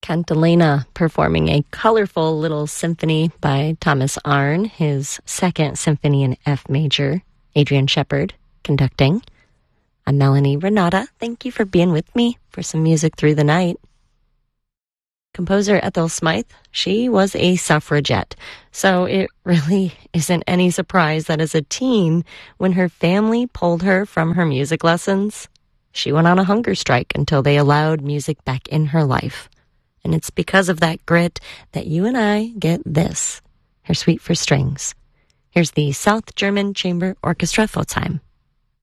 Cantilena performing a colorful little symphony by Thomas Arne, his second symphony in F major. Adrian Shepard conducting. I'm Melanie Renata. Thank you for being with me for some music through the night. Composer Ethel Smythe, she was a suffragette, so it really isn't any surprise that as a teen, when her family pulled her from her music lessons, she went on a hunger strike until they allowed music back in her life. And it's because of that grit that you and I get this, her Suite for Strings. Here's the South German Chamber Orchestra Pforzheim.